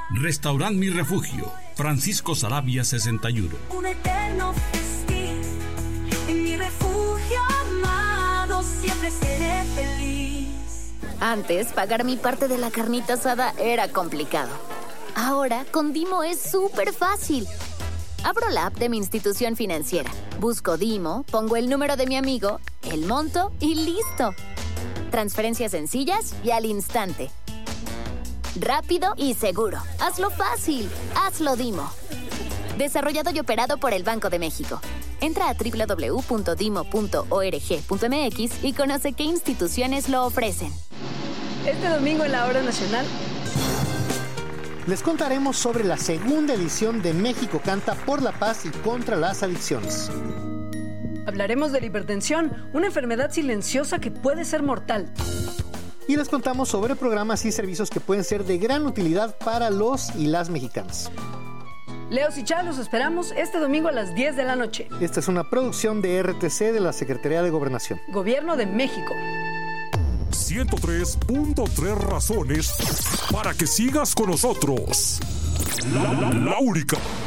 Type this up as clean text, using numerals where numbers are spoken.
Restaurant Mi Refugio, Francisco Saravia 61. Un eterno festín, en mi refugio amado siempre seré feliz. Antes, pagar mi parte de la carnita asada era complicado. Ahora, con Dimo es súper fácil. Abro la app de mi institución financiera, busco Dimo, pongo el número de mi amigo, el monto y listo. Transferencias sencillas y al instante. Rápido y seguro. Hazlo fácil. Hazlo Dimo. Desarrollado y operado por el Banco de México. Entra a www.dimo.org.mx y conoce qué instituciones lo ofrecen. Este domingo en la Hora Nacional les contaremos sobre la segunda edición de México Canta por la Paz y contra las adicciones. hablaremos de la hipertensión, una enfermedad silenciosa que puede ser mortal. Y les contamos sobre programas y servicios que pueden ser de gran utilidad para los y las mexicanas. Leos y Chá, los esperamos este domingo a las 10 de la noche. Esta es una producción de RTC de la Secretaría de Gobernación. Gobierno de México. 103.3 razones para que sigas con nosotros. La Única.